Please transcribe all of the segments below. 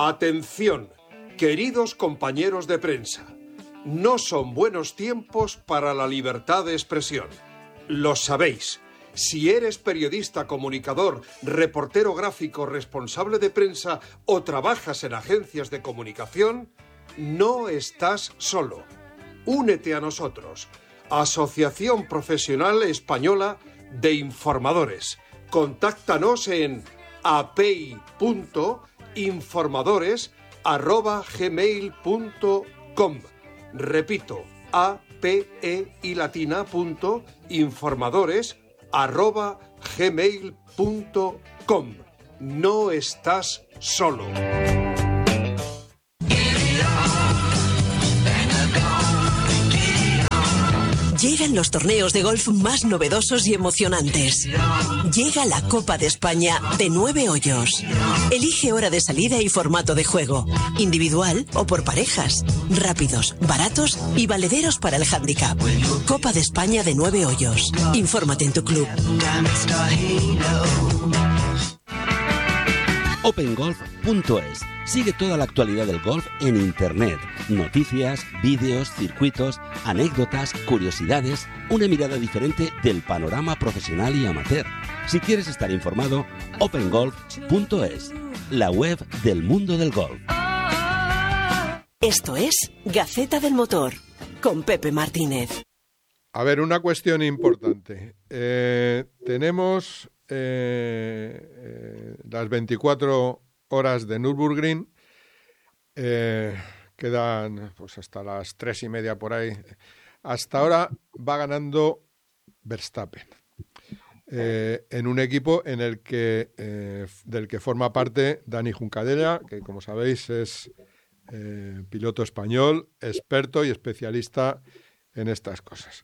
Atención, queridos compañeros de prensa. No son buenos tiempos para la libertad de expresión. Lo sabéis. Si eres periodista, comunicador, reportero gráfico, responsable de prensa o trabajas en agencias de comunicación, no estás solo. Únete a nosotros. Asociación Profesional Española de Informadores. Contáctanos en apei.informadores@gmail.com. Repito, apei.informadores@gmail.com. No estás solo. Llegan los torneos de golf más novedosos y emocionantes. Llega la Copa de España de 9 hoyos. Elige hora de salida y formato de juego. Individual o por parejas. Rápidos, baratos y valederos para el hándicap. Copa de España de 9 hoyos. Infórmate en tu club. OpenGolf.es. Sigue toda la actualidad del golf en Internet. Noticias, vídeos, circuitos, anécdotas, curiosidades, una mirada diferente del panorama profesional y amateur. Si quieres estar informado, OpenGolf.es, la web del mundo del golf. Esto es Gaceta del Motor, con Pepe Martínez. A ver, una cuestión importante. Tenemos las 24 horas de Nürburgring, quedan pues hasta las 3:30 por ahí. Hasta ahora va ganando Verstappen, en un equipo en el que del que forma parte Dani Juncadella, que como sabéis es piloto español, experto y especialista en estas cosas.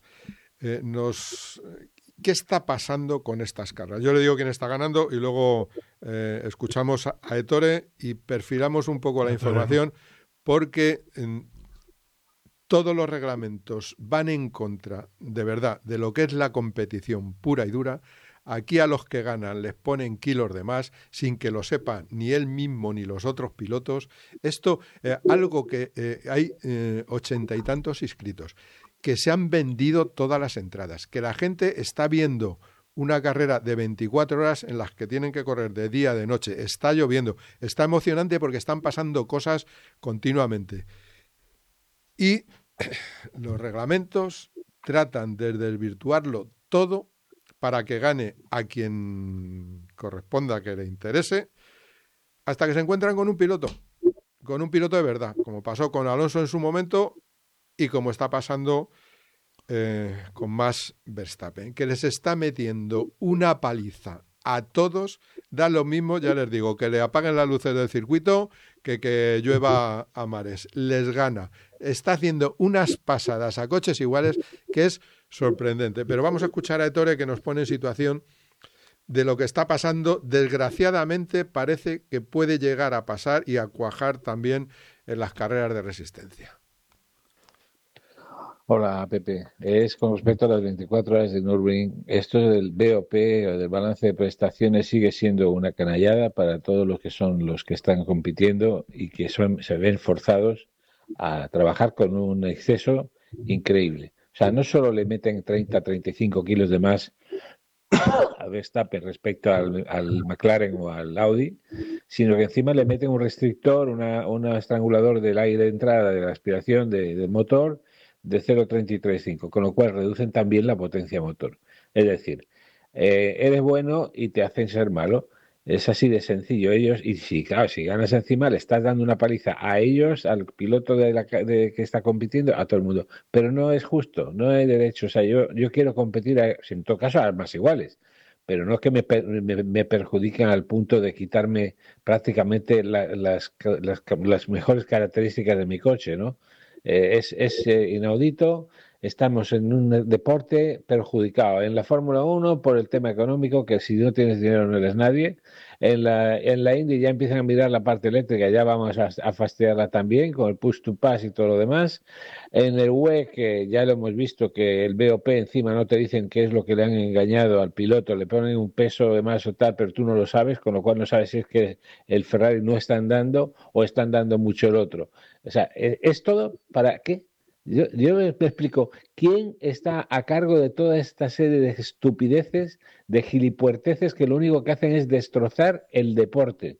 ¿Qué está pasando con estas carreras? Yo le digo quién está ganando y luego escuchamos a Ettore y perfilamos un poco la información, porque todos los reglamentos van en contra, de verdad, de lo que es la competición pura y dura. Aquí a los que ganan les ponen kilos de más sin que lo sepa ni él mismo ni los otros pilotos. Esto, algo que hay 80 y tantos inscritos, que se han vendido todas las entradas, que la gente está viendo una carrera de 24 horas en las que tienen que correr de día, de noche, está lloviendo, está emocionante porque están pasando cosas continuamente. Y los reglamentos tratan de desvirtuarlo todo para que gane a quien corresponda que le interese, hasta que se encuentran con un piloto de verdad, como pasó con Alonso en su momento y como está pasando con Max Verstappen, que les está metiendo una paliza a todos. Da lo mismo, ya les digo, que le apaguen las luces del circuito que llueva a mares. Les gana. Está haciendo unas pasadas a coches iguales que es sorprendente. Pero vamos a escuchar a Ettore, que nos pone en situación de lo que está pasando. Desgraciadamente parece que puede llegar a pasar y a cuajar también en las carreras de resistencia. Hola, Pepe. Es con respecto a las 24 horas de Nürburgring. Esto del BOP o del balance de prestaciones sigue siendo una canallada para todos los que son los que están compitiendo y que se ven forzados a trabajar con un exceso increíble. O sea, no solo le meten 30-35 kilos de más a Verstappen respecto al McLaren o al Audi, sino que encima le meten un restrictor, un estrangulador del aire de entrada, de la aspiración del motor, de 0,335, con lo cual reducen también la potencia motor. Es decir, eres bueno y te hacen ser malo. Es así de sencillo. Ellos, y si ganas encima, le estás dando una paliza a ellos, al piloto que está compitiendo, a todo el mundo. Pero no es justo, no hay derecho. O sea, yo quiero competir, en todo caso, a armas iguales, pero no es que me perjudiquen al punto de quitarme prácticamente las mejores características de mi coche, ¿no? Es inaudito, estamos en un deporte perjudicado. En la Fórmula 1 por el tema económico, que si no tienes dinero no eres nadie. En la Indy ya empiezan a mirar la parte eléctrica, ya vamos a fastidiarla también con el push to pass y todo lo demás. En el WEC, que ya lo hemos visto, que el BOP encima no te dicen qué es lo que le han engañado al piloto, le ponen un peso de más o tal, pero tú no lo sabes, con lo cual no sabes si es que el Ferrari no están dando o están dando mucho el otro. O sea, ¿es todo para qué? Yo me explico, ¿quién está a cargo de toda esta serie de estupideces, de gilipuerteces que lo único que hacen es destrozar el deporte?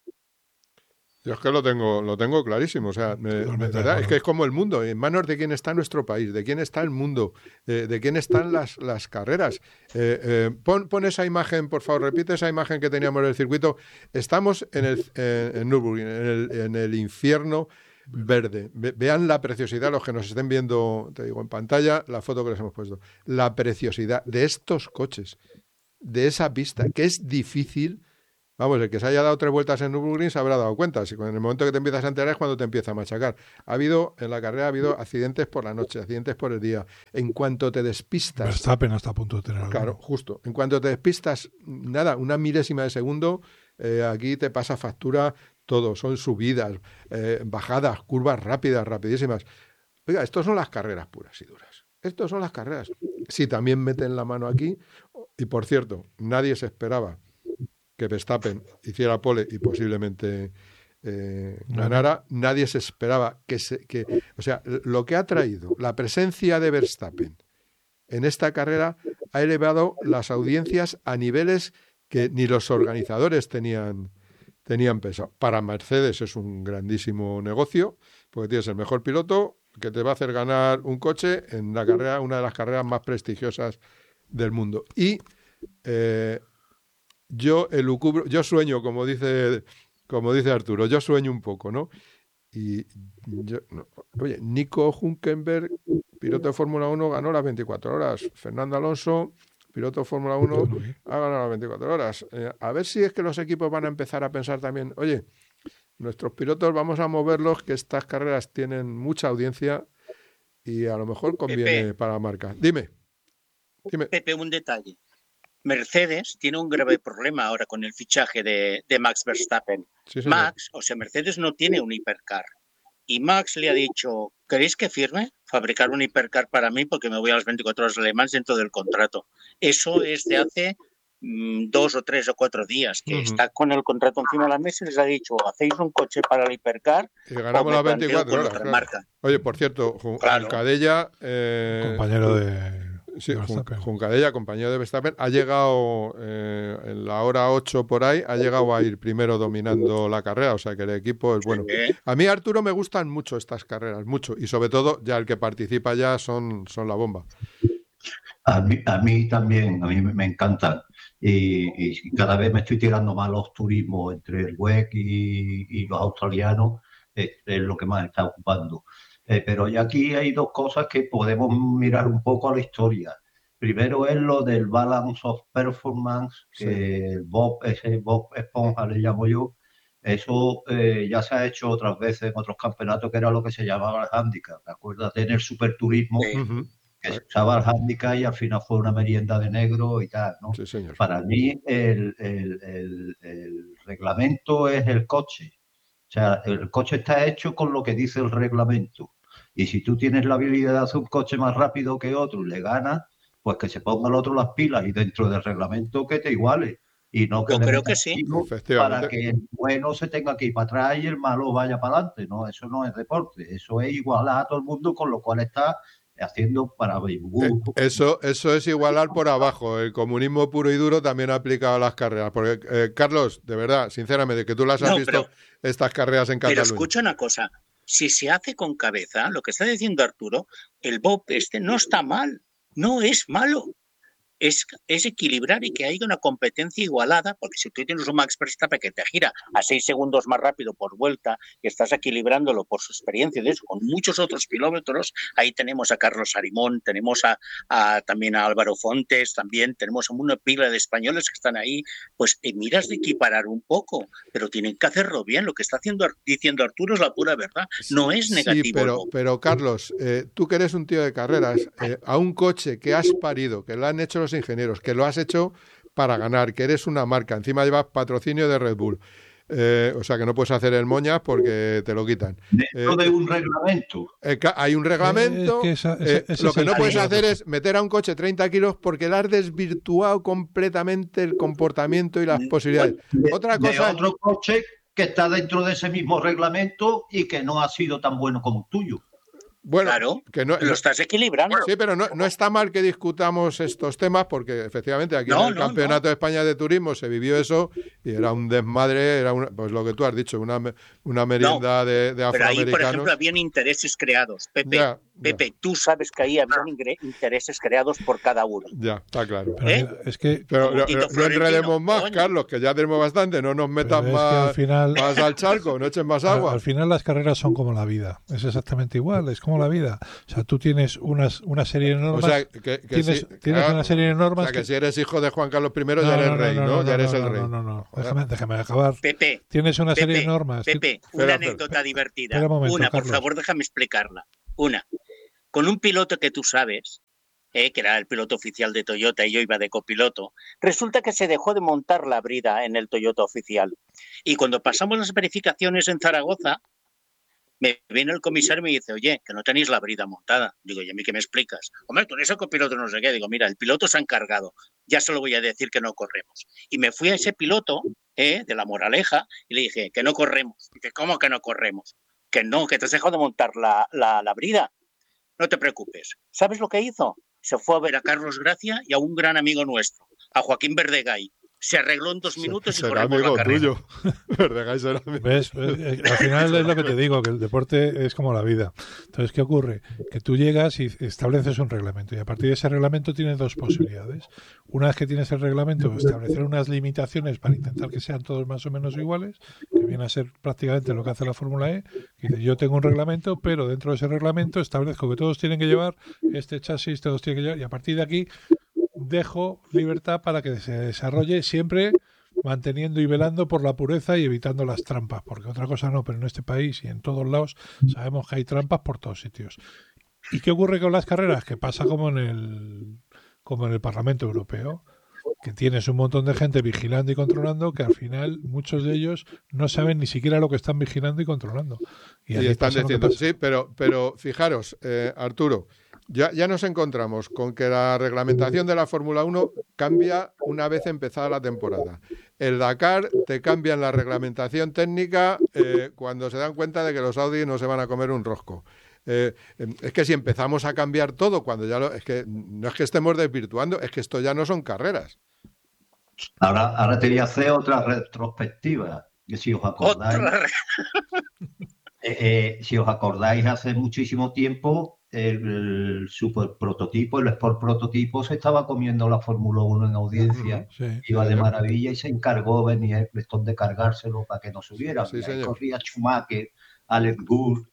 Yo es que lo tengo clarísimo, o sea, ¿verdad? Es que es como el mundo, en manos de quién está nuestro país, de quién está el mundo, de quién están las carreras. Pon esa imagen, por favor, repite esa imagen que teníamos del circuito. Estamos en Nürburgring, en el infierno verde. Vean la preciosidad, los que nos estén viendo, te digo, en pantalla, la foto que les hemos puesto. La preciosidad de estos coches, de esa pista, que es difícil. Vamos, el que se haya dado 3 vueltas en Nürburgring se habrá dado cuenta. Si en el momento que te empiezas a enterar es cuando te empieza a machacar. En la carrera ha habido accidentes por la noche, accidentes por el día. En cuanto te despistas... Verstappen hasta a punto de tener Claro, algo. justo. En cuanto te despistas, nada, una milésima de segundo, aquí te pasa factura todo. Son subidas, bajadas, curvas rápidas, rapidísimas. Oiga, estos son las carreras puras y duras. Estos son las carreras. Sí, también meten la mano aquí. Y por cierto, nadie se esperaba que Verstappen hiciera pole y posiblemente ganara. Nadie se esperaba o sea, lo que ha traído la presencia de Verstappen en esta carrera ha elevado las audiencias a niveles que ni los organizadores tenían pensado. Para Mercedes es un grandísimo negocio, porque tienes el mejor piloto que te va a hacer ganar un coche en la carrera, una de las carreras más prestigiosas del mundo. Y yo sueño, como dice Arturo, yo sueño un poco, ¿no? Y oye, Nico Hülkenberg, piloto de Fórmula 1, ganó las 24 horas. Fernando Alonso, piloto de Fórmula 1, ha ganado las 24 horas. A ver si es que los equipos van a empezar a pensar también, oye, nuestros pilotos vamos a moverlos, que estas carreras tienen mucha audiencia y a lo mejor conviene Pepe, para la marca. Dime. Pepe, un detalle. Mercedes tiene un grave problema ahora con el fichaje de Max Verstappen. Sí, Mercedes no tiene un hipercar. Y Max le ha dicho, ¿queréis que firme? Fabricar un hipercar para mí porque me voy a las 24 horas de Le Mans dentro del contrato. Eso es de hace 2 o 3 o 4 días, que está con el contrato encima de la mesa y les ha dicho, hacéis un coche para el hipercar y ganamos las 24 horas. Claro. Oye, por cierto, Juncadella, compañero de... Sí, Juncadella, compañero de Verstappen, ha llegado en la hora 8 por ahí, ha llegado a ir primero dominando la carrera, o sea que el equipo es bueno. A mí, Arturo, me gustan mucho estas carreras, mucho, y sobre todo ya el que participa ya son la bomba. A mí también, a mí me encantan. Y cada vez me estoy tirando más los turismos entre el WEC y los australianos, es lo que más está ocupando. Pero ya aquí hay 2 cosas que podemos mirar un poco a la historia. Primero es lo del Balance of Performance, que el Bob Esponja le llamo yo. Eso ya se ha hecho otras veces en otros campeonatos, que era lo que se llamaba el handicap. Acuérdate en el superturismo, que se usaba el handicap y al final fue una merienda de negro y tal, ¿no? Sí, señor. Para mí el reglamento es el coche. O sea, el coche está hecho con lo que dice el reglamento. Y si tú tienes la habilidad de hacer un coche más rápido que otro y le ganas, pues que se ponga el otro las pilas y dentro del reglamento que te iguale. Y no que yo creo que sí. Para que el bueno se tenga que ir para atrás y el malo vaya para adelante. No, eso no es deporte. Eso es igualar a todo el mundo, con lo cual está haciendo para eso es igualar por abajo. El comunismo puro y duro también ha aplicado a las carreras. Porque, Carlos, de verdad, sinceramente, que tú las has visto estas carreras en Cataluña. Pero escucha una cosa. Si se hace con cabeza, lo que está diciendo Arturo, el Bob no está mal, no es malo. es equilibrar y que haya una competencia igualada, porque si tú tienes un Max Verstappen que te gira a 6 segundos más rápido por vuelta y estás equilibrándolo por su experiencia de eso con muchos otros kilómetros, ahí tenemos a Carlos Arimón, tenemos también a Álvaro Fontes, también tenemos una pila de españoles que están ahí, pues miras de equiparar un poco, pero tienen que hacerlo bien. Lo que está diciendo Arturo es la pura verdad, no es negativo. Sí, pero Carlos, tú que eres un tío de carreras, a un coche que has parido, que lo han hecho los ingenieros, que lo has hecho para ganar, que eres una marca, encima llevas patrocinio de Red Bull, o sea que no puedes hacer el moñas porque te lo quitan. Dentro de un reglamento. Hay un reglamento. Lo que no puedes hacer es meter a un coche 30 kilos porque le has desvirtuado completamente el comportamiento y las posibilidades. Otra cosa. De otro coche que está dentro de ese mismo reglamento y que no ha sido tan bueno como el tuyo. Bueno, claro, que no, lo estás equilibrando. Sí, pero no está mal que discutamos estos temas porque efectivamente aquí en el Campeonato de España de Turismo se vivió eso y era un desmadre, era pues lo que tú has dicho, una merienda de afroamericanos. Pero ahí, por ejemplo, habían intereses creados. Pepe, tú sabes que ahí habían intereses creados por cada uno. Ya, está claro. Pero no enredemos más, Carlos, que ya tenemos bastante, no nos metas más al charco, no eches más agua. Al final las carreras son como la vida, es exactamente igual, es como la vida. O sea, tú tienes una serie de normas. O sea, tienes una serie de normas. O sea, que si eres hijo de Juan Carlos I ya eres rey, ¿no? Ya eres el rey. No. Déjame acabar. Pepe. Tienes una serie de normas. Pepe, una anécdota divertida. Por favor, déjame explicarla. Con un piloto que tú sabes, que era el piloto oficial de Toyota y yo iba de copiloto, resulta que se dejó de montar la brida en el Toyota oficial. Y cuando pasamos las verificaciones en Zaragoza, me viene el comisario y me dice, oye, que no tenéis la brida montada. Digo, ¿y a mí qué me explicas? Hombre, tú eres el copiloto, no sé qué. Digo, mira, el piloto se ha encargado, ya se lo voy a decir que no corremos. Y me fui a ese piloto de La Moraleja y le dije, que no corremos. Dice, ¿cómo que no corremos? Que no, que te has dejado de montar la brida. No te preocupes. ¿Sabes lo que hizo? Se fue a ver a Carlos Gracia y a un gran amigo nuestro, a Joaquín Verdegay. Se arregló en 2 minutos y corremos la carrera. Tuyo. Verdegay será amigo. ¿Ves? Al final es lo que te digo, que el deporte es como la vida. Entonces, ¿qué ocurre? Que tú llegas y estableces un reglamento y a partir de ese reglamento tienes 2 posibilidades. Una vez que tienes el reglamento, establecer unas limitaciones para intentar que sean todos más o menos iguales, que viene a ser prácticamente lo que hace la Fórmula E. Que dice, yo tengo un reglamento, pero dentro de ese reglamento establezco que todos tienen que llevar este chasis, todos tienen que llevar, y a partir de aquí dejo libertad para que se desarrolle siempre manteniendo y velando por la pureza y evitando las trampas, porque otra cosa no, pero en este país y en todos lados sabemos que hay trampas por todos sitios. ¿Y qué ocurre con las carreras? Que pasa como en el Parlamento Europeo, que tienes un montón de gente vigilando y controlando que al final muchos de ellos no saben ni siquiera lo que están vigilando y controlando. Y están diciendo, sí, pero fijaros, Arturo, ya nos encontramos con que la reglamentación de la Fórmula 1 cambia una vez empezada la temporada. El Dakar te cambian la reglamentación técnica cuando se dan cuenta de que los Audi no se van a comer un rosco. Es que si empezamos a cambiar todo, cuando ya es que no es que estemos desvirtuando, es que esto ya no son carreras. Ahora te voy a hacer otra retrospectiva, que si os acordáis, si os acordáis, hace muchísimo tiempo el super prototipo, el Sport prototipo se estaba comiendo la Fórmula 1 en audiencia, iba de maravilla y se encargó venir Eccleston de cargárselo para que no subiera. Sí, corría Schumacher, Alex Gould,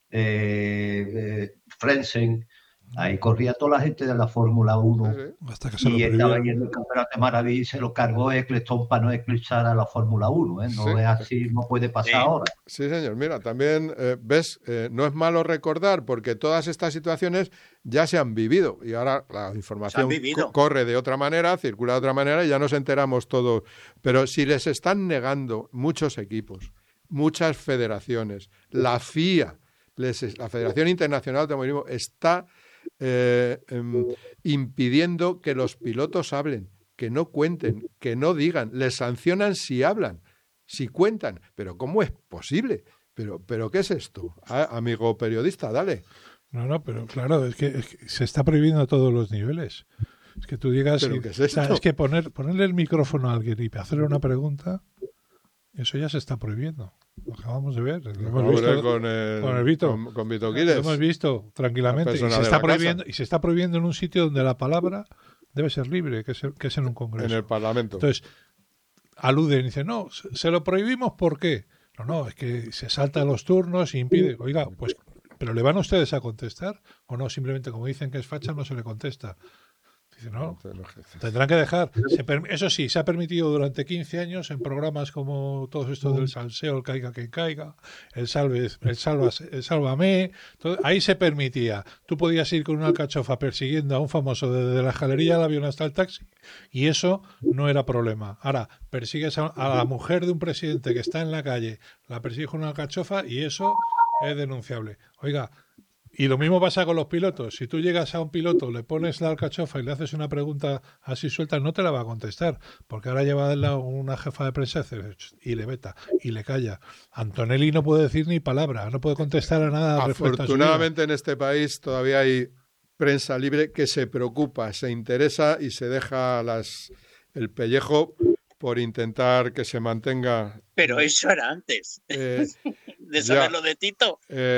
Frentzen, ahí corría toda la gente de la Fórmula 1 hasta que se lo estaba yendo el campeonato de maravilla y se lo cargó Eccleston para no eclipsar a la Fórmula 1, no es así, no puede pasar ahora. Sí, señor, mira, también ves, no es malo recordar porque todas estas situaciones ya se han vivido y ahora la información corre de otra manera, circula de otra manera y ya nos enteramos todos, pero si les están negando muchos equipos, muchas federaciones, la FIA, la Federación Internacional de Automovilismo está impidiendo que los pilotos hablen, que no cuenten, que no digan, les sancionan si hablan, si cuentan, pero ¿cómo es posible? Pero ¿qué es esto? Amigo periodista, dale. No, pero claro, es que se está prohibiendo a todos los niveles. Es que tú digas, ¿qué es esto? Es que ponerle el micrófono a alguien y hacerle una pregunta, eso ya se está prohibiendo. Lo acabamos de ver. Lo hemos visto con el Vito. Con Vito Quiles. Lo hemos visto tranquilamente. Y se está prohibiendo en un sitio donde la palabra debe ser libre, que es en un congreso. En el Parlamento. Entonces, aluden y dicen, no, se lo prohibimos, ¿por qué? No, es que se salta los turnos y impide. Oiga, pues, ¿pero le van ustedes a contestar? ¿O no? Simplemente, como dicen que es facha, no se le contesta. Dice, no, tendrán que dejar. Eso sí, se ha permitido durante 15 años en programas como todos estos del salseo, el caiga que caiga, el sálvame, ahí se permitía. Tú podías ir con una alcachofa persiguiendo a un famoso desde la escalería del avión hasta el taxi y eso no era problema. Ahora, persigues a la mujer de un presidente que está en la calle, la persigues con una alcachofa y eso es denunciable. Oiga, y lo mismo pasa con los pilotos. Si tú llegas a un piloto, le pones la alcachofa y le haces una pregunta así suelta, no te la va a contestar, porque ahora lleva al lado una jefa de prensa y le veta y le calla. Antonelli no puede decir ni palabra, no puede contestar a nada. Afortunadamente en este país todavía hay prensa libre que se preocupa, se interesa y se deja el pellejo por intentar que se mantenga. Pero eso era antes. De saber lo de Tito.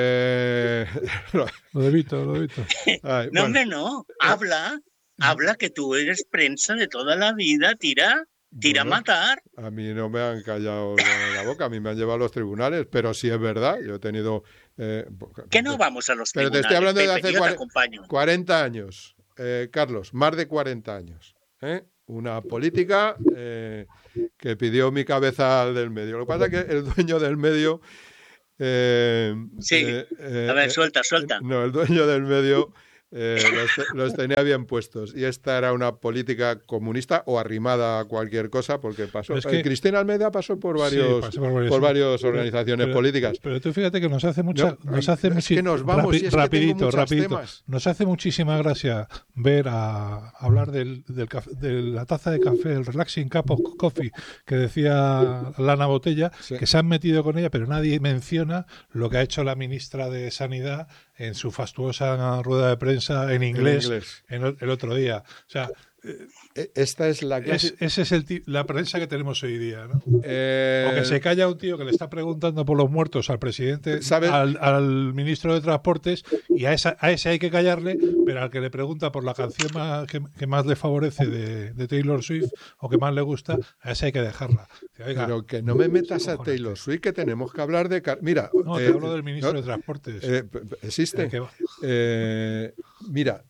Lo de Vito. Ay, no, hombre, no. Habla que tú eres prensa de toda la vida, tira a matar. A mí no me han callado la boca, a mí me han llevado a los tribunales, pero sí es verdad, yo he tenido... que no vamos a los tribunales, pero te estoy hablando de hace 40 años, Carlos, más de 40 años. Una política que pidió mi cabeza al del medio. Lo que pasa es que el dueño del medio... sí, a ver, suelta. No, el dueño del medio los tenía bien puestos. Y esta era una política comunista o arrimada a cualquier cosa, porque pasó. Es que Cristina Almeida pasó por varias organizaciones políticas. Pero tú fíjate que nos hace muchísima gracia ver hablar de la taza de café, el Relaxing Cup of Coffee, que decía Lana Botella, sí, que se han metido con ella, pero nadie menciona lo que ha hecho la ministra de Sanidad en su fastuosa rueda de prensa en inglés. El otro día. O sea, esta es la clase... Esa es la prensa que tenemos hoy día, ¿no? O que se calla un tío que le está preguntando por los muertos al presidente, al ministro de Transportes, y a ese hay que callarle, pero al que le pregunta por la canción que más le favorece de Taylor Swift o que más le gusta, a ese hay que dejarla. Oiga, pero que no me metas a Taylor Swift, que tenemos que hablar de... Mira, no, te hablo del ministro de Transportes. ¿Existe? Mira...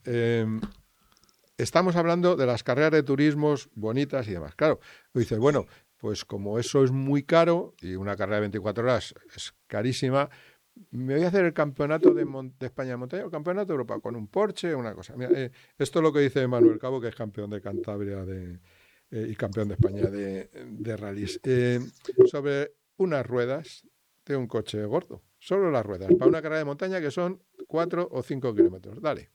estamos hablando de las carreras de turismos bonitas y demás. Claro, dices, bueno, pues como eso es muy caro y una carrera de 24 horas es carísima, me voy a hacer el campeonato de España de montaña o el campeonato de Europa con un Porsche, una cosa. Mira, esto es lo que dice Manuel Cabo, que es campeón de Cantabria y campeón de España de rallies. Sobre unas ruedas de un coche gordo, solo las ruedas, para una carrera de montaña que son 4 o 5 kilómetros. Dale.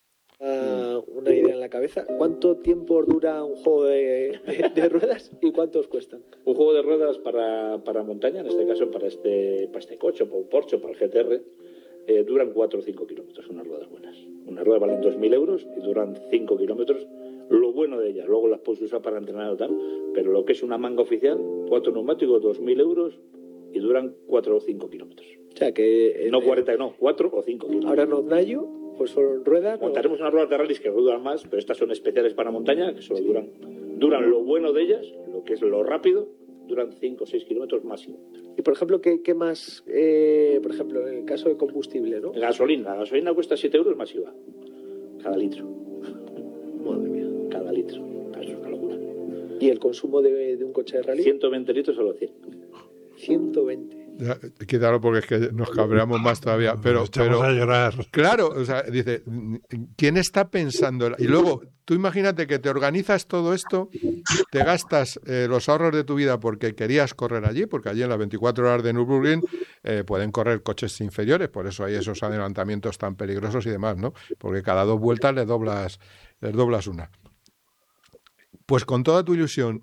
Una idea en la cabeza. ¿Cuánto tiempo dura un juego de ruedas y cuántos cuestan? Un juego de ruedas para montaña, en este caso para este coche, para un Porsche, para el GTR, duran 4 o 5 kilómetros, unas ruedas buenas. Unas ruedas valen 2.000 euros y duran 5 kilómetros. Lo bueno de ellas, luego las puedes usar para entrenar o tal, pero lo que es una manga oficial, 4 neumáticos, 2.000 euros y duran 4 o 5 kilómetros. O sea que... No 40, no, 4 o 5 kilómetros. Ahora no Nayo, pues son ruedas... Montaremos unas ruedas de rallies que duran más, pero estas son especiales para montaña, que solo duran lo bueno de ellas, lo que es lo rápido, duran 5 o 6 kilómetros máximo. Y por ejemplo, ¿qué más? Por ejemplo, en el caso de combustible, ¿no? La gasolina cuesta 7 euros masiva, cada litro. Madre mía. Cada litro, eso es una locura. ¿Y el consumo de un coche de rally? 120 litros solo 100. 120. Ya, quítalo porque es que nos cabreamos más todavía. Pero a llorar. Claro, o sea, dice, ¿quién está pensando? Y luego, tú imagínate que te organizas todo esto, te gastas los ahorros de tu vida porque querías correr allí, porque allí en las 24 horas de Nürburgring pueden correr coches inferiores, por eso hay esos adelantamientos tan peligrosos y demás, ¿no? Porque cada 2 vueltas les doblas una. Pues con toda tu ilusión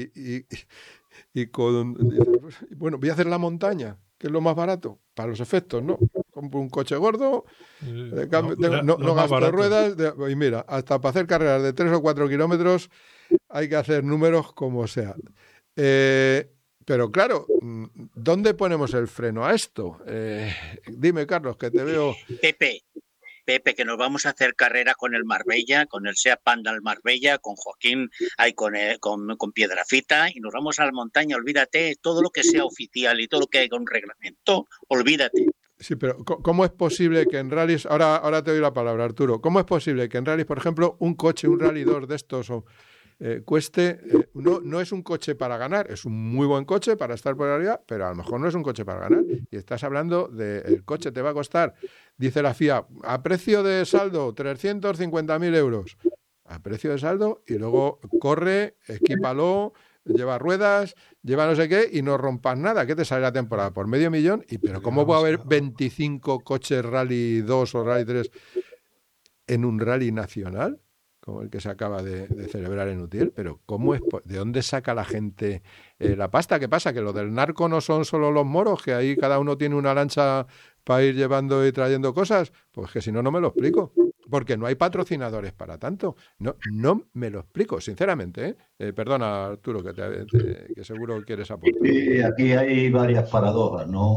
y con... Bueno, voy a hacer la montaña, que es lo más barato, para los efectos, ¿no? Compro un coche gordo, no gasto ruedas, y mira, hasta para hacer carreras de 3 o 4 kilómetros hay que hacer números como sea. Pero claro, ¿dónde ponemos el freno a esto? Dime, Carlos, que te veo... Pepe, Pepe, que nos vamos a hacer carrera con el Marbella, con el Seat Panda al Marbella, con Joaquín, con Piedrafita, y nos vamos a la montaña, olvídate, todo lo que sea oficial y todo lo que haya un reglamento, olvídate. Sí, pero ¿cómo es posible que en rallies, ahora te doy la palabra, Arturo, ¿cómo es posible que en rallies, por ejemplo, un coche, un Rally 2 de estos cueste, no es un coche para ganar, es un muy buen coche para estar por arriba, pero a lo mejor no es un coche para ganar? Y estás hablando de el coche te va a costar, dice la FIA, a precio de saldo 350.000 euros, a precio de saldo, y luego corre, equípalo, lleva ruedas, lleva no sé qué, y no rompas nada. ¿Qué te sale la temporada? ¿Por $500.000? Pero ¿cómo puede haber 25 coches Rally 2 o Rally 3 en un rally nacional, como el que se acaba de celebrar en Utiel? Pero ¿cómo es? ¿De dónde saca la gente la pasta? ¿Qué pasa? ¿Que lo del narco no son solo los moros? ¿Que ahí cada uno tiene una lancha para ir llevando y trayendo cosas? Pues que si no, no me lo explico. Porque no hay patrocinadores para tanto. No me lo explico, sinceramente, ¿eh? Perdona, Arturo, que seguro quieres aportar. Sí, aquí hay varias paradojas, ¿no?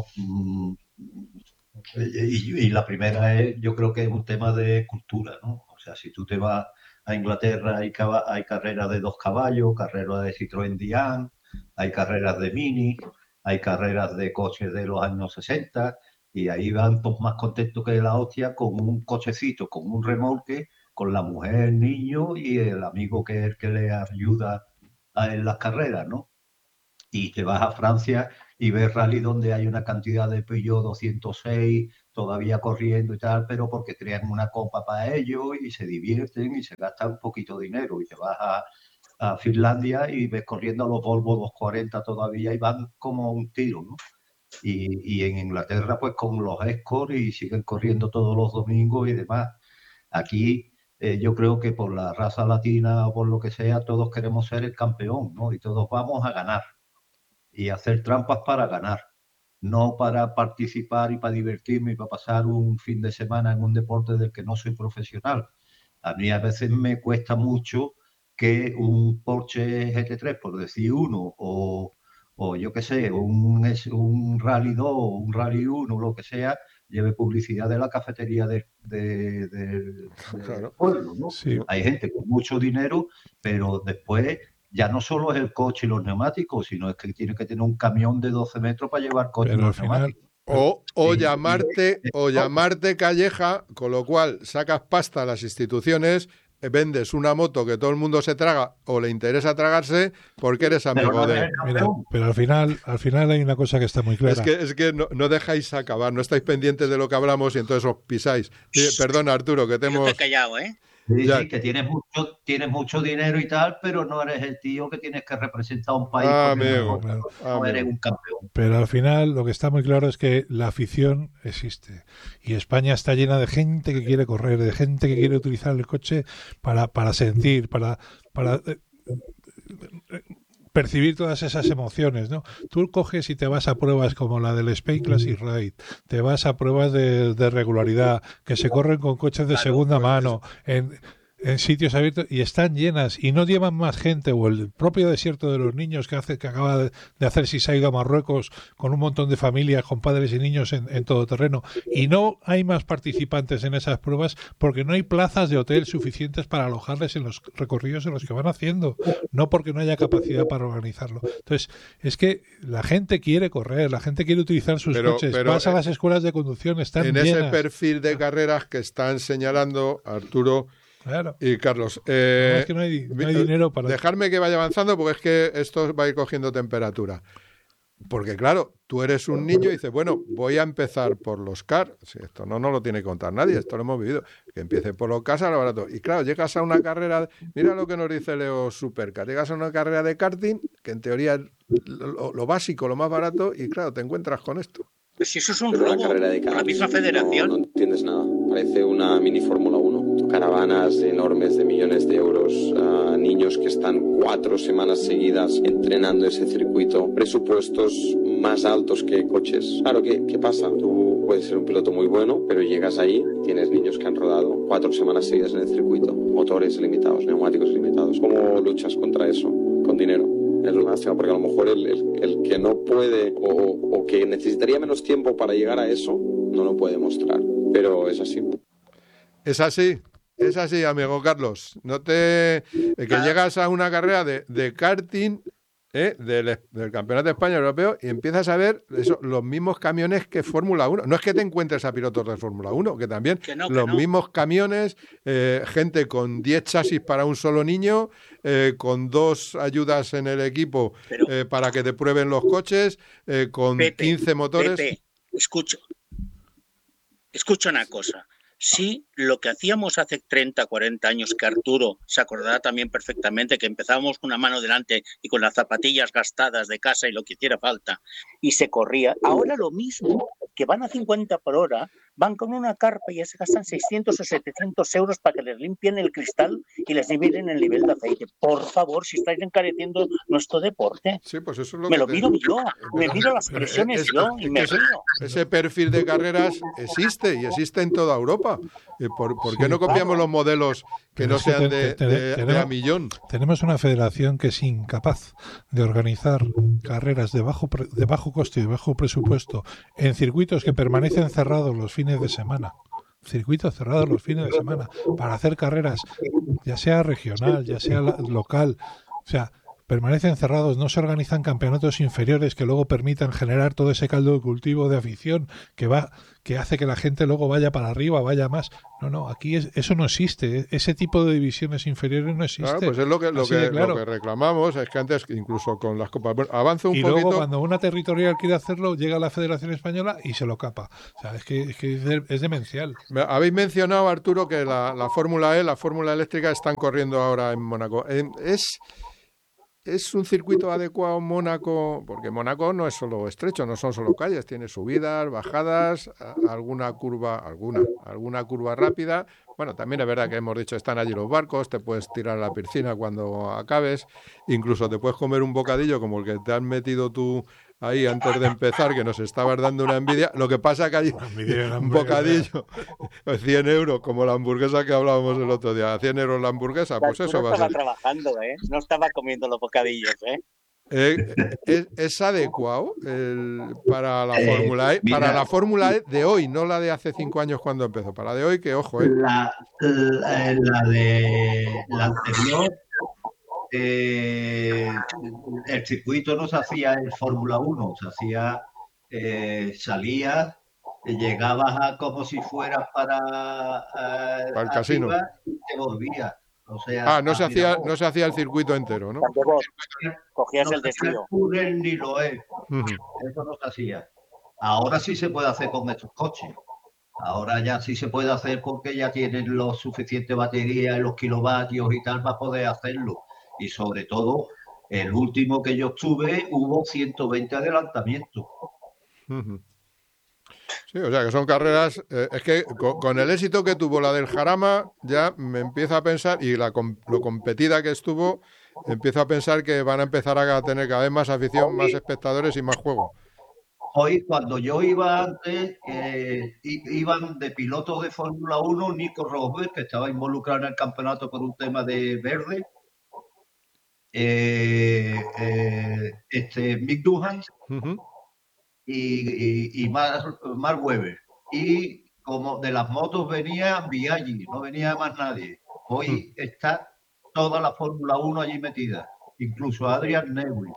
Y la primera es, yo creo que es un tema de cultura, ¿no? O sea, si tú te vas a Inglaterra, hay carreras de 2 caballos, carreras de Citroën Diane, hay carreras de Mini, hay carreras de coches de los años 60, y ahí van todos más contentos que la hostia con un cochecito, con un remolque, con la mujer, el niño y el amigo que es el que le ayuda en las carreras, ¿no? Y te vas a Francia y ves rally donde hay una cantidad de Peugeot 206 todavía corriendo y tal, pero porque crean una copa para ellos y se divierten y se gastan un poquito de dinero. Y te vas a Finlandia y ves corriendo a los Volvo 240 todavía y van como un tiro, ¿no? Y en Inglaterra pues con los Escort y siguen corriendo todos los domingos y demás. Aquí yo creo que por la raza latina o por lo que sea, todos queremos ser el campeón, ¿no? Y todos vamos a ganar y hacer trampas para ganar, no para participar y para divertirme y para pasar un fin de semana en un deporte del que no soy profesional. A mí a veces me cuesta mucho que un Porsche GT3, por decir uno, o yo qué sé, un Rally 2 o un Rally 1, lo que sea, lleve publicidad de la cafetería del pueblo, ¿no? Sí. Hay gente con mucho dinero, pero después ya no solo es el coche y los neumáticos, sino es que tiene que tener un camión de 12 metros para llevar coche y los neumáticos. O llamarte Calleja, con lo cual sacas pasta a las instituciones, vendes una moto que todo el mundo se traga o le interesa tragarse porque eres amigo de... Mira, pero al final hay una cosa que está muy clara. Es que no dejáis acabar, no estáis pendientes de lo que hablamos y entonces os pisáis. Perdona, Arturo, que te hemos... Yo te he callado, ¿eh? Sí, que tienes mucho dinero y tal, pero no eres el tío que tienes que representar a un país. No eres un campeón. Pero al final lo que está muy claro es que la afición existe. Y España está llena de gente que quiere correr, de gente que quiere utilizar el coche para sentir, para percibir todas esas emociones, ¿no? Tú coges y te vas a pruebas como la del Spain Classic Ride, te vas a pruebas de regularidad, que se corren con coches de segunda mano, en sitios abiertos y están llenas y no llevan más gente, o el propio desierto de los niños que acaba de hacer si se ha ido a Marruecos con un montón de familias, con padres y niños en todo terreno, y no hay más participantes en esas pruebas porque no hay plazas de hotel suficientes para alojarles en los recorridos en los que van haciendo, no porque no haya capacidad para organizarlo. Entonces, es que la gente quiere correr, la gente quiere utilizar sus coches, vas a las escuelas de conducción, están llenas. En ese perfil de carreras que están señalando Arturo, claro. Y Carlos, es que no hay dinero para... Dejarme que vaya avanzando porque es que esto va a ir cogiendo temperatura. Porque claro, tú eres un niño y dices, bueno, voy a empezar por los cars. Si esto no lo tiene que contar nadie, esto lo hemos vivido. Que empiece por los cars a lo barato. Y claro, llegas a una carrera, mira lo que nos dice Leo Supercar, llegas a una carrera de karting, que en teoría es lo básico, lo más barato, y claro, te encuentras con esto. Pues si eso es un robo, carrera de la misma federación. No entiendes nada, parece una mini Fórmula 1. Caravanas enormes de millones de euros, niños que están 4 semanas seguidas entrenando ese circuito, presupuestos más altos que coches. Claro, ¿qué pasa? Tú puedes ser un piloto muy bueno, pero llegas ahí, tienes niños que han rodado 4 semanas seguidas en el circuito, motores limitados, neumáticos limitados. ¿Cómo luchas contra eso? Con dinero. Es lo máximo, porque a lo mejor el que no puede o que necesitaría menos tiempo para llegar a eso, no lo puede mostrar. Pero es así. Es así, amigo Carlos. No te que llegas a una carrera de karting, del Campeonato de España Europeo, y empiezas a ver los mismos camiones que Fórmula 1. No es que te encuentres a pilotos de Fórmula 1, que también los mismos camiones, gente con 10 chasis para un solo niño, con 2 ayudas en el equipo para que te prueben los coches, con Pepe, 15 motores. Pepe, escucha una cosa. Sí, lo que hacíamos hace 30, 40 años, que Arturo se acordará también perfectamente, que empezábamos con una mano delante y con las zapatillas gastadas de casa y lo que hiciera falta, y se corría. Ahora lo mismo, que van a 50 por hora, van con una carpa y ya se gastan 600 o 700 euros para que les limpien el cristal y les nivelen el nivel de aceite. Por favor, si estáis encareciendo nuestro deporte. Sí, pues eso es lo me lo miro yo, me miro las presiones yo y me río. Ese perfil de carreras existe y existe en toda Europa. ¿Por qué no copiamos los modelos que no sean de a millón? Tenemos una federación que es incapaz de organizar carreras de bajo coste y de bajo presupuesto en circuitos que permanecen cerrados los fines de semana. Circuitos cerrados los fines de semana para hacer carreras, ya sea regional, ya sea local. O sea, permanecen cerrados, no se organizan campeonatos inferiores que luego permitan generar todo ese caldo de cultivo de afición que hace que la gente luego vaya para arriba, vaya más. No, aquí eso no existe. Ese tipo de divisiones inferiores no existe. Claro, pues es lo que reclamamos, es que antes, incluso con las copas, bueno, avanza un poquito. Y luego cuando una territorial quiere hacerlo, llega a la Federación Española y se lo capa. O sea, es que es demencial. Habéis mencionado, Arturo, que la Fórmula E, la Fórmula eléctrica están corriendo ahora en Mónaco. ¿Es un circuito adecuado Mónaco? Porque Mónaco no es solo estrecho, no son solo calles, tiene subidas, bajadas, alguna curva rápida. Bueno, también es verdad que hemos dicho, están allí los barcos, te puedes tirar a la piscina cuando acabes, incluso te puedes comer un bocadillo como el que te has metido tú ahí antes de empezar, que nos estabas dando una envidia. Lo que pasa que hay un bocadillo, 100 euros, como la hamburguesa que hablábamos el otro día, 100 euros la hamburguesa, pues eso va a ser. No estaba trabajando, no estaba comiendo los bocadillos, ¿Es adecuado para la Fórmula E? Para la Fórmula E de hoy, no la de hace 5 años cuando empezó, para la de hoy, que ojo, La anterior, el circuito no se hacía en Fórmula 1, se hacía, salías, llegabas como si fueras para el casino y te volvías. O sea, no se hacía el circuito entero, ¿no? Cogías el desvío. Ni lo es. Eso no se hacía. Ahora sí se puede hacer con estos coches. Ahora ya sí se puede hacer porque ya tienen los suficientes baterías, los kilovatios y tal para poder hacerlo. Y sobre todo, el último que yo estuve, hubo 120 adelantamientos. Sí, o sea que son carreras, es que con el éxito que tuvo la del Jarama, ya me empiezo a pensar, y lo competida que estuvo, empiezo a pensar que van a empezar a tener cada vez más afición, más espectadores y más juego. Hoy, cuando yo iba antes, iban de pilotos de Fórmula 1, Nico Rosberg, que estaba involucrado en el campeonato por un tema de verde, Mick Duhan, y Mark Webber. Y como de las motos venía Biaggi, no venía más nadie. Hoy está toda la Fórmula 1 allí metida, incluso Adrian Newey,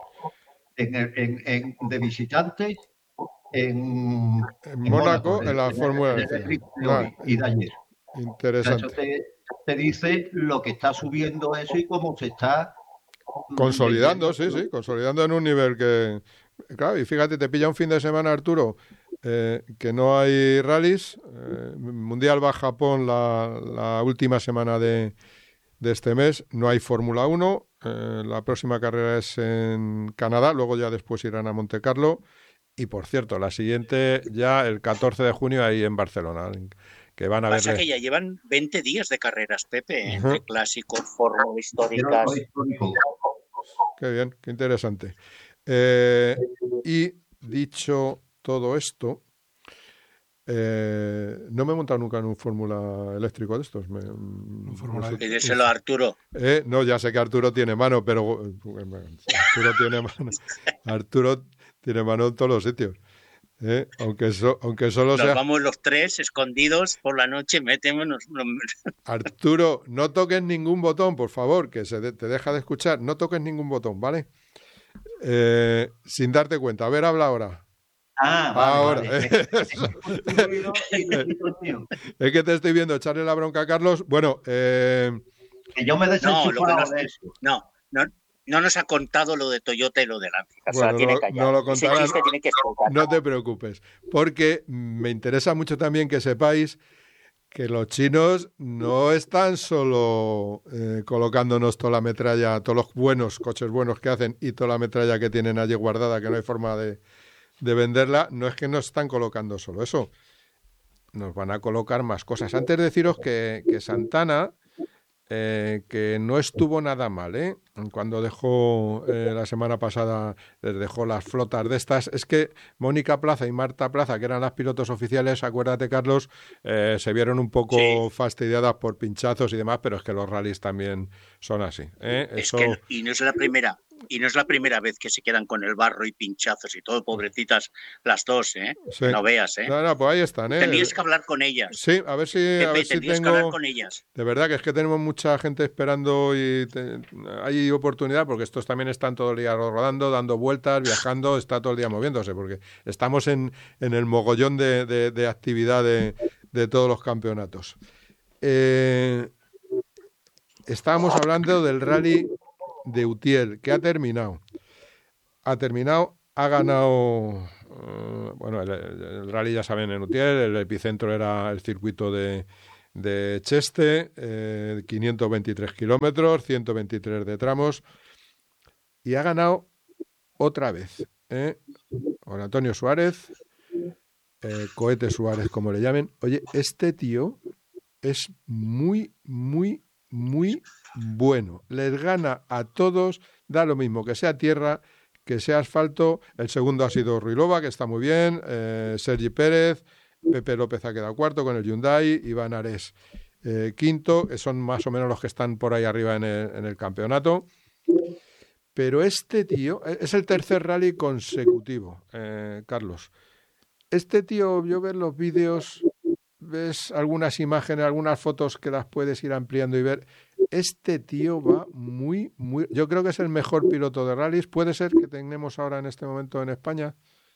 de visitantes en Mónaco, en la Fórmula y de ayer. Interesante. Eso te dice lo que está subiendo eso y cómo se está consolidando, consolidando en un nivel que... Claro, y fíjate, te pilla un fin de semana, Arturo, que no hay rallies. Mundial va a Japón la última semana de este mes. No hay Fórmula 1. La próxima carrera es en Canadá. Luego ya después irán a Monte Carlo. Y, por cierto, la siguiente ya el 14 de junio ahí en Barcelona. Que van a Pasa que ya llevan 20 días de carreras, Pepe, entre clásicos, fórmulas históricas. Qué bien, qué interesante. Y dicho todo esto, no me he montado nunca en un Fórmula eléctrico de estos. Pídeselo a Arturo. No, ya sé que Arturo tiene mano, pero Arturo tiene mano en todos los sitios. Aunque solo Nos sea... vamos los tres escondidos por la noche, metémonos... Arturo, no toques ningún botón, por favor, que te deja de escuchar. No toques ningún botón, ¿vale? Sin darte cuenta. A ver, habla ahora. Ahora. Vale. Es que te estoy viendo echarle la bronca a Carlos. Bueno, que yo me desenchufado de eso. No nos ha contado lo de Toyota y lo de Lancia. Bueno, no lo contará. No te preocupes, porque me interesa mucho también que sepáis que los chinos no están solo colocándonos toda la metralla, todos los buenos coches buenos que hacen y toda la metralla que tienen allí guardada, que no hay forma de venderla. No es que nos están colocando solo eso, nos van a colocar más cosas. Antes de deciros que Santana, que no estuvo nada mal, cuando dejó la semana pasada, les dejó las flotas de estas. Es que Mónica Plaza y Marta Plaza, que eran las pilotos oficiales, acuérdate, Carlos, se vieron un poco fastidiadas por pinchazos y demás, pero es que los rallies también son así. Y no es la primera. Y no es la primera vez que se quedan con el barro y pinchazos y todo, pobrecitas las dos, Sí. No veas, No, pues ahí están, Tenías que hablar con ellas. Sí, a ver si tengo... que hablar con ellas. De verdad que es que tenemos mucha gente esperando y hay oportunidad, porque estos también están todo el día rodando, dando vueltas, viajando, está todo el día moviéndose, porque estamos en el mogollón de actividad de todos los campeonatos. Estábamos hablando del rally de Utiel, que ha terminado, ha ganado, bueno, el rally ya saben en Utiel, el epicentro era el circuito de Cheste, 523 kilómetros, 123 de tramos, y ha ganado otra vez, con Antonio Suárez, Cohete Suárez, como le llamen. Oye, este tío es muy, muy, muy bueno, les gana a todos, da lo mismo que sea tierra, que sea asfalto. El segundo ha sido Ruilova, que está muy bien, Sergi Pérez, Pepe López ha quedado cuarto con el Hyundai, Iván Ares quinto, que son más o menos los que están por ahí arriba en el campeonato. Pero este tío, es el tercer rally consecutivo, Carlos. Este tío, yo ver los vídeos, ves algunas imágenes, algunas fotos que las puedes ir ampliando y ver. Este tío va muy, muy... Yo creo que es el mejor piloto de rallies. ¿Puede ser que tenemos ahora en este momento en España?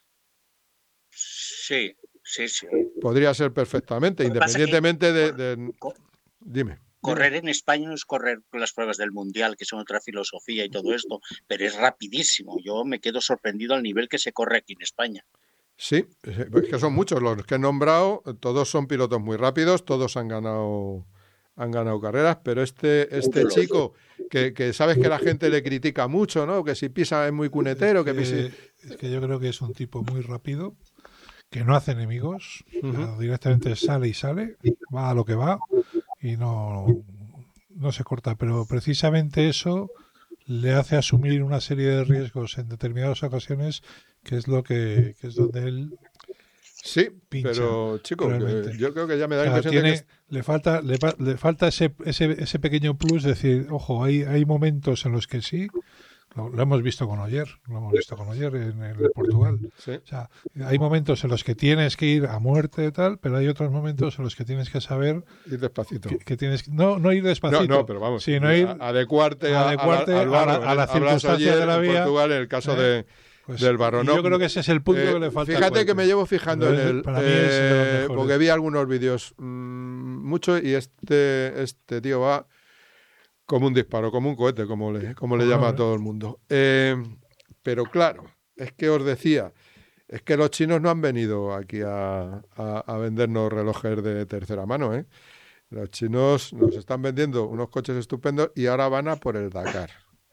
Sí. Podría ser perfectamente, independientemente de... Dime. Correr en España no es correr con las pruebas del Mundial, que son otra filosofía y todo esto, pero es rapidísimo. Yo me quedo sorprendido al nivel que se corre aquí en España. Sí, es que son muchos los que he nombrado, todos son pilotos muy rápidos, todos han ganado carreras, pero este chico que sabes que la gente le critica mucho, ¿no? Que si pisa es muy cunetero, es que yo creo que es un tipo muy rápido, que no hace enemigos, directamente sale, va a lo que va y no se corta, pero precisamente eso le hace asumir una serie de riesgos en determinadas ocasiones, que es donde él sí, pincha, pero chico, yo creo que ya me da la impresión de que le falta ese pequeño plus, decir, ojo, hay momentos en los que sí, lo hemos visto con Ogier, en el Portugal. Sí. O sea, hay momentos en los que tienes que ir a muerte y tal, pero hay otros momentos en los que tienes que saber ir despacito. Que tienes no ir despacito. No, pero vamos, sino ir adecuarte al barro, a la circunstancia de la vía. En Portugal, en el caso del barro. Yo creo que ese es el punto que le falta. Fíjate que me llevo fijando en él, para mí es de los mejores. porque vi algunos vídeos mucho, y este tío va como un disparo, como un cohete, como le llama a todo el mundo. Pero claro, es que os decía, es que los chinos no han venido aquí a vendernos relojes de tercera mano, ¿eh? Los chinos nos están vendiendo unos coches estupendos y ahora van a por el Dakar.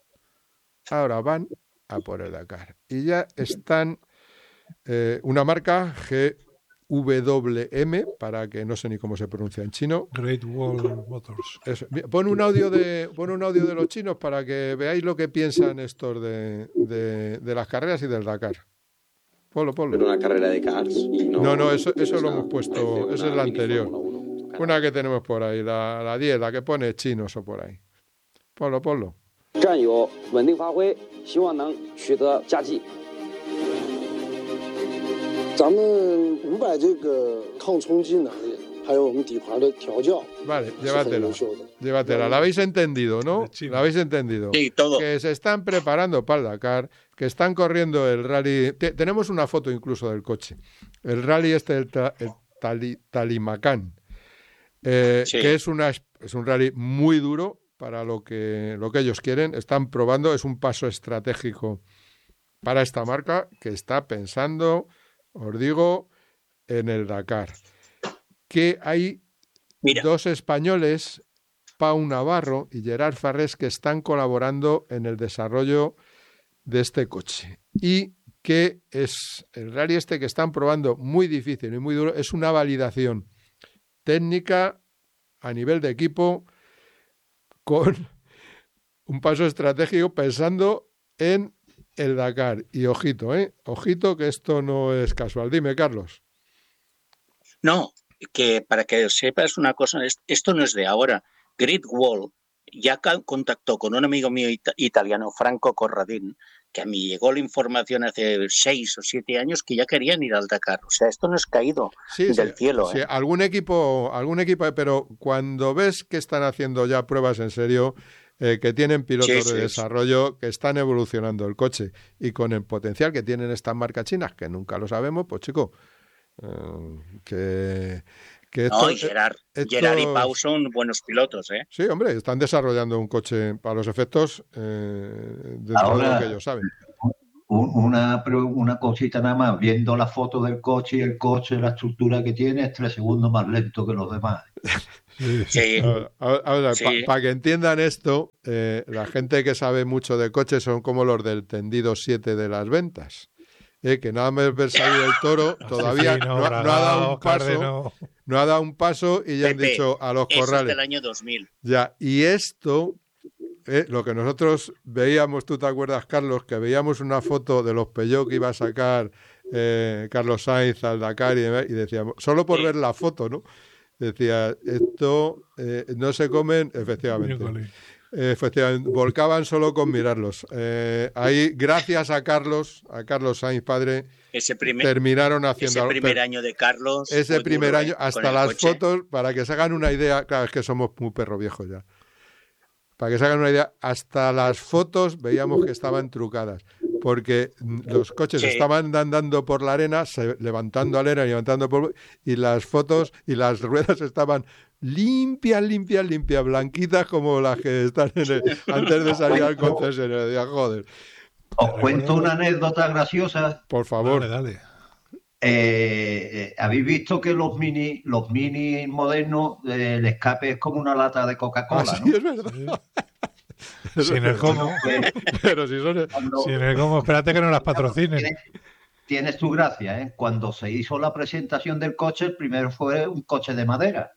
Y ya están una marca GWM, para que no sé ni cómo se pronuncia en chino. Great Wall Motors. Eso. Pon un audio de los chinos para que veáis lo que piensan estos de las carreras y del Dakar. Ponlo. Pero una carrera de cars. No, eso lo hemos puesto. Esa es la anterior. Una que tenemos por ahí, la 10, la que pone chinos o por ahí. Ponlo. 战友稳定发挥，希望能取得佳绩。 Vale, llévatela. La habéis entendido, ¿no? La habéis entendido. Sí, todo. Que se están preparando para el Dakar, que están corriendo el rally. Tenemos una foto incluso del coche. El rally el Talimacán, que es un rally muy duro para lo que ellos quieren. Están probando, es un paso estratégico para esta marca que está pensando, os digo, en el Dakar. Que hay dos españoles, Pau Navarro y Gerard Farrés, que están colaborando en el desarrollo de este coche. Y que es el rally que están probando, muy difícil y muy duro, es una validación técnica a nivel de equipo con un paso estratégico pensando en el Dakar. Y ojito, ojito que esto no es casual. Dime, Carlos. No, que para que sepas una cosa, esto no es de ahora. Great Wall ya contactó con un amigo mío italiano, Franco Corradín, que a mí llegó la información hace 6 o 7 años que ya querían ir al Dakar. O sea, esto no es caído del cielo. Sí, algún equipo, pero cuando ves que están haciendo ya pruebas en serio, que tienen pilotos de desarrollo, que están evolucionando el coche y con el potencial que tienen estas marcas chinas, que nunca lo sabemos, pues chico, Gerard y Pau son buenos pilotos, ¿eh? Sí, hombre, están desarrollando un coche para los efectos dentro de lo que ellos saben. Una cosita nada más, viendo la foto del coche y el coche, la estructura que tiene, es 3 segundos más lento que los demás. Sí. Ahora, para que entiendan esto, la gente que sabe mucho de coches son como los del tendido 7 de las ventas. Que nada más ver salir el toro, todavía no ha dado un paso, no ha dado un paso y ya han dicho a los corrales. Eso es del año 2000. Ya, y esto, lo que nosotros veíamos, tú te acuerdas, Carlos, que veíamos una foto de los Peugeot que iba a sacar Carlos Sainz al Dakar y decíamos, solo por ver la foto, ¿no? Decía, esto no se comen, efectivamente. Efectivamente, volcaban solo con mirarlos. Ahí, gracias a Carlos Sainz, padre, terminaron haciendo... Ese primer año de Carlos... Ese primer año, hasta las fotos, para que se hagan una idea, claro, es que somos muy perro viejos ya. Para que se hagan una idea, hasta las fotos veíamos que estaban trucadas, porque los coches estaban andando por la arena, levantando arena y levantando polvo, y las fotos y las ruedas estaban limpias, blanquitas como las que están antes de salir al concesionario. Joder. Os cuento una anécdota graciosa. Por favor. Dale. ¿Habéis visto que los mini modernos, el escape es como una lata de Coca-Cola? Sí, ¿no? Es verdad. Sin el cómo. Pero si son... Sin el cómo, espérate que no las patrocinen. Tienes tu gracia, ¿eh? Cuando se hizo la presentación del coche, el primero fue un coche de madera.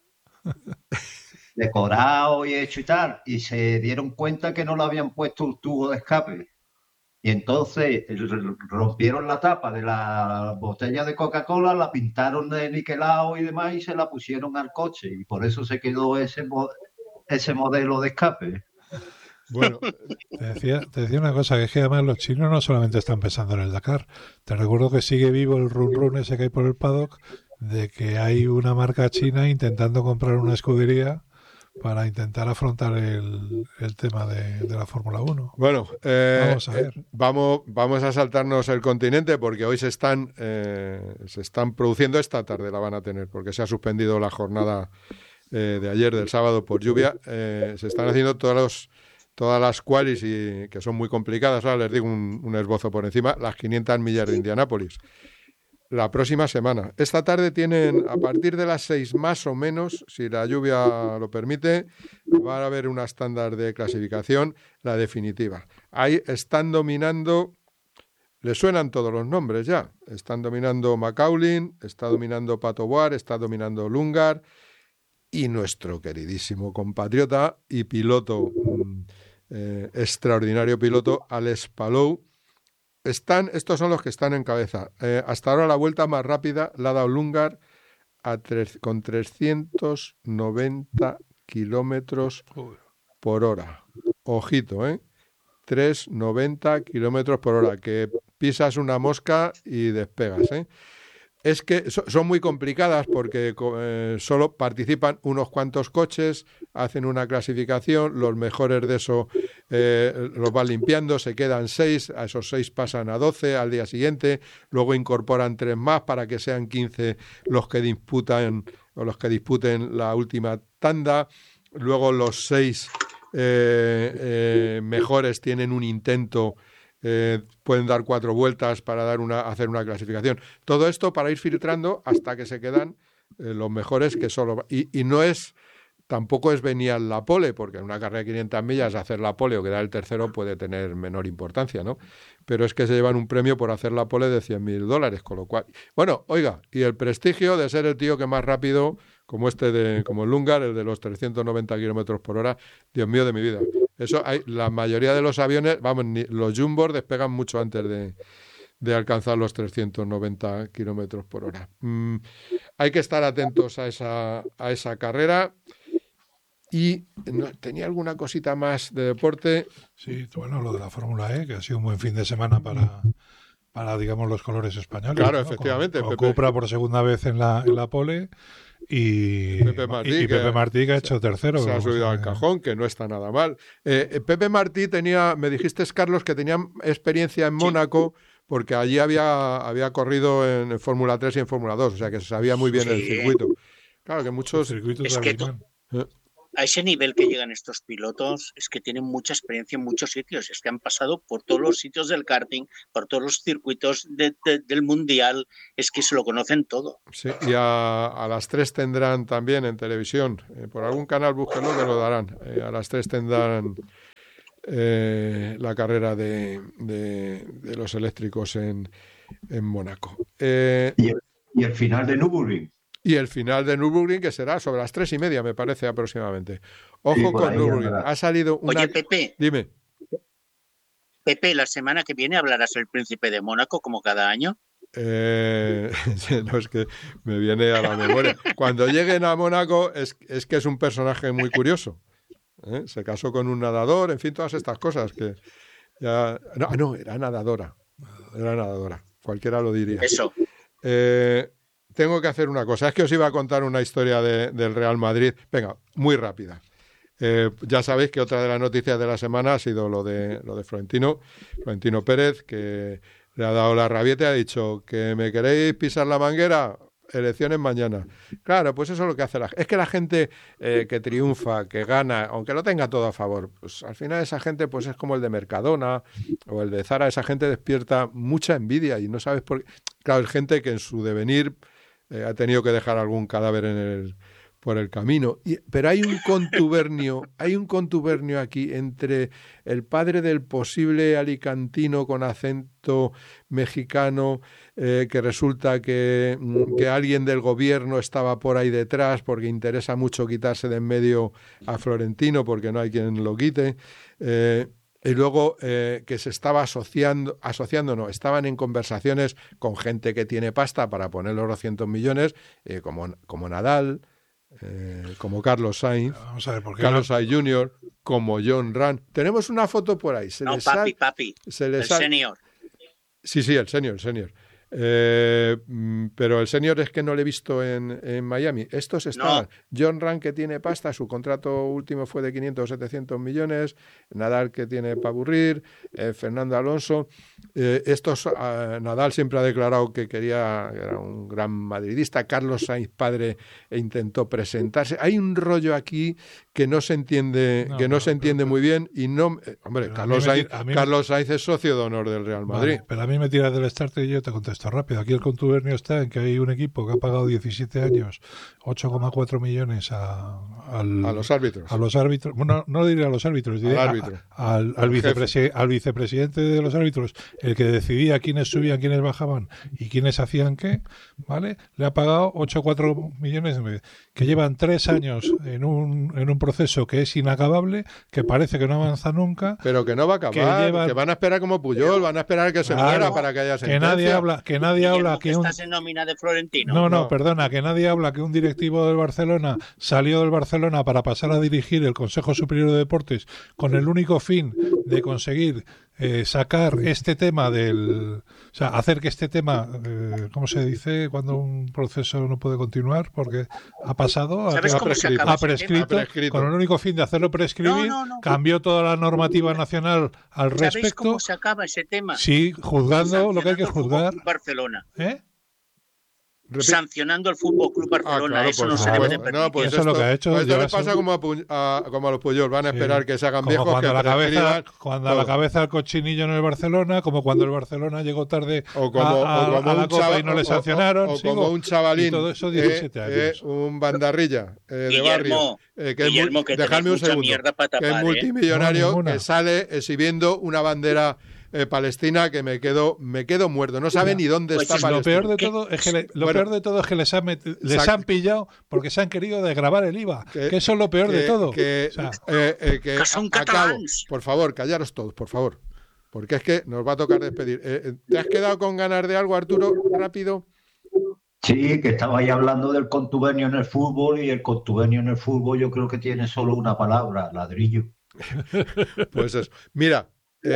Decorado y hecho y tal. Y se dieron cuenta que no le habían puesto un tubo de escape. Y entonces rompieron la tapa de la botella de Coca-Cola, la pintaron de niquelado y demás y se la pusieron al coche. Y por eso se quedó ese modelo de escape. Bueno, te decía una cosa, que es que además los chinos no solamente están pensando en el Dakar. Te recuerdo que sigue vivo el run ese que hay por el paddock, de que hay una marca china intentando comprar una escudería para intentar afrontar el tema de la Fórmula 1. Bueno, vamos a ver. Vamos a saltarnos el continente porque hoy se están produciendo, esta tarde la van a tener, porque se ha suspendido la jornada de ayer, del sábado, por lluvia. Se están haciendo todas las qualis que son muy complicadas. Ahora les digo un esbozo por encima, las 500 millas de Indianápolis. La próxima semana. Esta tarde tienen, a partir de las 6 más o menos, si la lluvia lo permite, va a haber una estándar de clasificación, la definitiva. Ahí están dominando, les suenan todos los nombres ya, están dominando Macaulin, está dominando Pato Ward, está dominando Lungar y nuestro queridísimo compatriota y piloto, extraordinario piloto, Alex Palou. Estos son los que están en cabeza. Hasta ahora la vuelta más rápida la ha dado Lungar con 390 kilómetros por hora. Ojito, 390 kilómetros por hora, que pisas una mosca y despegas, es que son muy complicadas porque solo participan unos cuantos coches, hacen una clasificación, los mejores de eso los van limpiando, se quedan 6, a esos 6 pasan a 12 al día siguiente, luego incorporan 3 más para que sean 15 los que disputen la última tanda, luego los 6 mejores tienen un intento. Pueden dar 4 vueltas para hacer una clasificación. Todo esto para ir filtrando hasta que se quedan los mejores que solo... Y no es... Tampoco es venir la pole, porque en una carrera de 500 millas hacer la pole o quedar el tercero puede tener menor importancia, ¿no? Pero es que se llevan un premio por hacer la pole de $100.000, con lo cual... Bueno, oiga, y el prestigio de ser el tío que más rápido, como el Lungar, el de los 390 kilómetros por hora, Dios mío de mi vida. Eso la mayoría de los aviones, los jumbos despegan mucho antes de alcanzar los 390 kilómetros por hora. Hay que estar atentos a esa carrera. Y tenía alguna cosita más de deporte. Sí, bueno, lo de la Fórmula E, que ha sido un buen fin de semana para digamos, los colores españoles. Claro, ¿no? efectivamente. Con Cupra por segunda vez en la pole y Pepe Martí, que ha hecho tercero. Se ha subido al cajón, que no está nada mal. Pepe Martí me dijiste, Carlos, que tenía experiencia en Mónaco, porque allí había corrido en Fórmula 3 y en Fórmula 2, o sea que se sabía muy bien el circuito. Claro, que muchos... circuitos a ese nivel que llegan estos pilotos es que tienen mucha experiencia en muchos sitios, es que han pasado por todos los sitios del karting, por todos los circuitos del mundial, es que se lo conocen todo. Sí, y a las 3 tendrán también en televisión, por algún canal búsquenlo que lo darán, a las 3 tendrán la carrera de los eléctricos en Mónaco. ¿Y el final de Nürburgring? Y el final de Nürburgring, que será sobre las 3:30, me parece, aproximadamente. Ojo sí, con Nürburgring. Ha salido una... Oye, Pepe. Dime. Pepe, la semana que viene hablarás del Príncipe de Mónaco, como cada año. No, es que me viene a la memoria. Cuando lleguen a Mónaco, es que es un personaje muy curioso. Se casó con un nadador, en fin, todas estas cosas que ya... No, era nadadora. Era nadadora. Cualquiera lo diría. Eso. Tengo que hacer una cosa. Es que os iba a contar una historia del Real Madrid. Venga, muy rápida. Ya sabéis que otra de las noticias de la semana ha sido lo de Florentino Pérez, que le ha dado la rabieta y ha dicho que me queréis pisar la manguera, elecciones mañana. Claro, pues eso es lo que hace la gente. Es que la gente que triunfa, que gana, aunque lo tenga todo a favor, pues al final esa gente pues es como el de Mercadona o el de Zara. Esa gente despierta mucha envidia y no sabes por qué. Claro, es gente que en su devenir ha tenido que dejar algún cadáver por el camino. Pero hay un contubernio aquí entre el padre del posible alicantino con acento mexicano, que resulta que alguien del gobierno estaba por ahí detrás porque interesa mucho quitarse de en medio a Florentino porque no hay quien lo quite. Y luego que se estaba estaban en conversaciones con gente que tiene pasta para poner los 200 millones, como Nadal, como Carlos Sainz, Carlos Sainz Jr., como John Ram. Tenemos una foto por ahí. Papi, el senior. Sí, el senior. Pero el senior es que no lo he visto en Miami. Estos estaban. No. John Ram, que tiene pasta, su contrato último fue de 500 o 700 millones. Nadal, que tiene para aburrir. Fernando Alonso. Nadal siempre ha declarado que era un gran madridista. Carlos Sainz, padre, intentó presentarse. Hay un rollo aquí que no se entiende, muy bien. Y no, hombre, Carlos Sainz es socio de honor del Real Madrid. Vale, pero a mí me tiras del starter y yo te contesto rápido. Aquí el contubernio está en que hay un equipo que ha pagado 17 años 8,4 millones a los árbitros. A los árbitros. Bueno, no diré a los árbitros, diré al vicepresidente de los árbitros, el que decidía quiénes subían, quiénes bajaban y quiénes hacían qué, ¿vale? Le ha pagado 8,4 millones, que llevan 3 años en un proceso que es inacabable, que parece que no avanza nunca. Pero que no va a acabar, que van a esperar como Puyol, van a esperar que se muera para que haya sentencia. Que nadie habla que estás en nómina de Florentino. No, perdona, que nadie habla que un directivo del Barcelona salió del Barcelona para pasar a dirigir el Consejo Superior de Deportes con el único fin de conseguir sacar este tema o sea, hacer que este tema, ¿cómo se dice cuando un proceso no puede continuar? Porque ha pasado, ha prescrito, con el único fin de hacerlo prescribir, cambió toda la normativa nacional al respecto. ¿Sabéis cómo se acaba ese tema? Sí, juzgando lo que hay que juzgar. Barcelona. Sancionando al Fútbol Club Barcelona, claro, eso no se debe de permitir. No, pues eso es lo que ha hecho. Pues esto le pasa como a los Puyol, van a esperar que se hagan viejos. Cuando a la cabeza el cochinillo en el Barcelona, como cuando el Barcelona llegó tarde a la Copa y no le sancionaron. O como un chavalín, todo eso 17 años. un bandarrilla de barrio, que dejadme un segundo, tapar, que es multimillonario, que sale exhibiendo una bandera Palestina, que me quedo muerto. No sabe ni dónde está Palestina. Lo peor de todo es que les han pillado porque se han querido desgravar el IVA. Que eso es lo peor de todo. Que son catalans. Por favor, callaros todos, por favor. Porque es que nos va a tocar despedir. ¿Te has quedado con ganas de algo, Arturo? Rápido. Sí, que estabais hablando del contubernio en el fútbol, y el contubernio en el fútbol yo creo que tiene solo una palabra: ladrillo. Pues eso. Mira,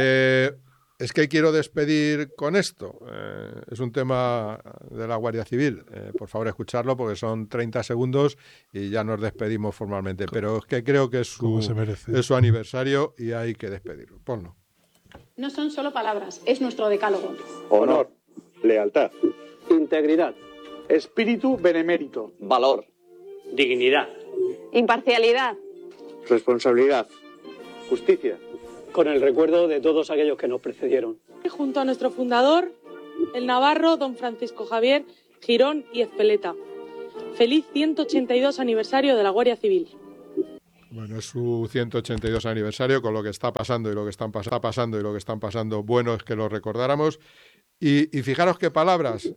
es que quiero despedir con esto. Es un tema de la Guardia Civil. Por favor, escucharlo porque son 30 segundos y ya nos despedimos formalmente. Pero es que creo que es su aniversario y hay que despedirlo. Ponlo. No son solo palabras, es nuestro decálogo. Honor, lealtad, integridad, espíritu benemérito, valor, dignidad, imparcialidad, responsabilidad, justicia. Con el recuerdo de todos aquellos que nos precedieron. Junto a nuestro fundador, el navarro don Francisco Javier Girón y Ezpeleta. Feliz 182 aniversario de la Guardia Civil. Bueno, es su 182 aniversario, con lo que está pasando y lo que están pasando, bueno es que lo recordáramos. Y fijaros qué palabras,